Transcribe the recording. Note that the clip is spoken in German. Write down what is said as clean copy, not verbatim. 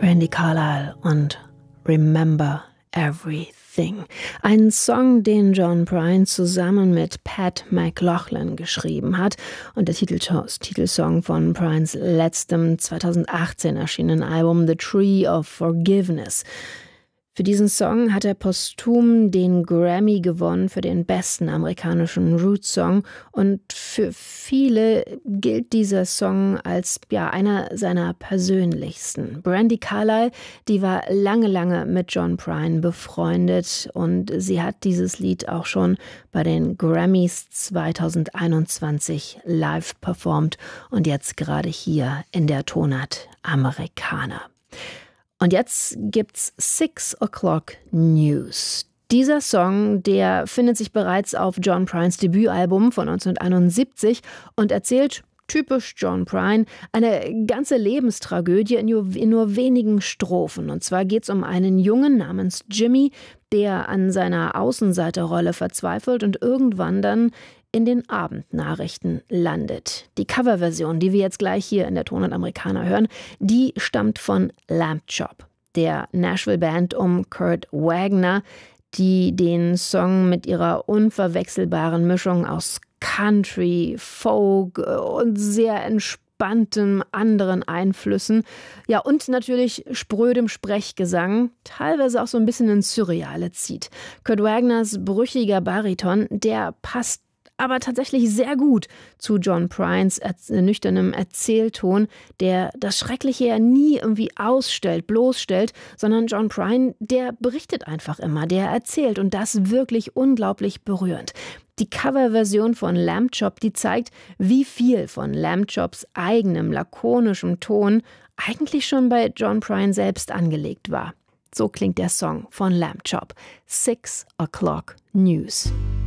Brandi Carlile und Remember Everything. Ein Song, den John Prine zusammen mit Pat McLachlan geschrieben hat und der Titelsong von Prines letztem 2018 erschienenen Album The Tree of Forgiveness. Für diesen Song hat er posthum den Grammy gewonnen für den besten amerikanischen Roots-Song und für viele gilt dieser Song als einer seiner persönlichsten. Brandi Carlile, die war lange mit John Prine befreundet und sie hat dieses Lied auch schon bei den Grammys 2021 live performt und jetzt gerade hier in der Tonart Amerikaner. Und jetzt gibt's 6 O'Clock News. Dieser Song, der findet sich bereits auf John Prines Debütalbum von 1971 und erzählt, typisch John Prine, eine ganze Lebenstragödie in nur wenigen Strophen. Und zwar geht's um einen Jungen namens Jimmy, der an seiner Außenseiterrolle verzweifelt und irgendwann dann in den Abendnachrichten landet. Die Coverversion, die wir jetzt gleich hier in der Tonart Amerikaner hören, die stammt von Lamb Chop, der Nashville-Band um Kurt Wagner, die den Song mit ihrer unverwechselbaren Mischung aus Country, Folk und sehr entspanntem anderen Einflüssen, und natürlich sprödem Sprechgesang, teilweise auch so ein bisschen ins Surreale zieht. Kurt Wagners brüchiger Bariton, der passt aber tatsächlich sehr gut zu John Prines nüchternem Erzählton, der das Schreckliche ja nie irgendwie bloßstellt, sondern John Prine, der berichtet einfach immer, der erzählt und das wirklich unglaublich berührend. Die Coverversion von Lamb Chop, die zeigt, wie viel von Lamb Chops eigenem lakonischem Ton eigentlich schon bei John Prine selbst angelegt war. So klingt der Song von Lamb Chop. 6 O'Clock News.